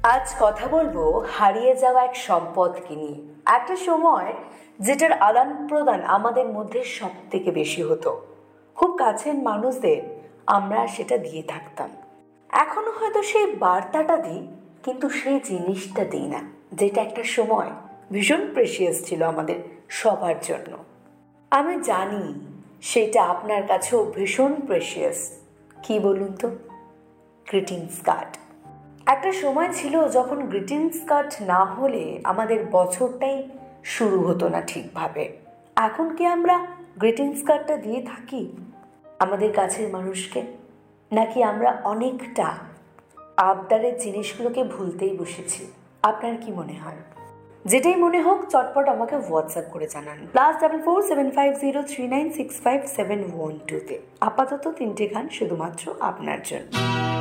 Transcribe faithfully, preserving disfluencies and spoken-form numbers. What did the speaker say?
আজ কথা বলবো হারিয়ে যাওয়া এক সম্পদকে নিয়ে। একটা সময় যেটার আদান প্রদান আমাদের মধ্যে সব থেকে বেশি হতো, খুব কাছের মানুষদের আমরা সেটা দিয়ে থাকতাম। এখনো হয়তো সেই বার্তাটা দিই, কিন্তু সেই জিনিসটা দিই না যেটা একটা সময় ভীষণ প্রেশিয়াস ছিল আমাদের সবার জন্য। আমি জানি সেটা আপনার কাছেও ভীষণ প্রেশিয়াস। কি বলুন তো? Greetings card. একটা সময় ছিল যখন গ্রিটিংস কার্ড না হলে আমাদের বছরটাই শুরু হতো না ঠিকভাবে। এখন কি আমরা গ্রিটিংস কার্ডটা দিয়ে থাকি আমাদের কাছের মানুষকে, নাকি আমরা অনেকটা আবদারের জিনিসগুলোকে ভুলতেই বসেছি? আপনার কি মনে হয়? যেটাই মনে হোক চটপট আমাকে হোয়াটসঅ্যাপ করে জানান plus double four seven five zero three nine six five seven one টুতে। আপাতত তিনটে গান শুধুমাত্র আপনার জন্য।